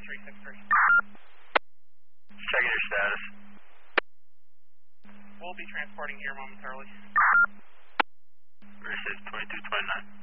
2363. Checking your status. We'll be transporting here momentarily. Received 2229.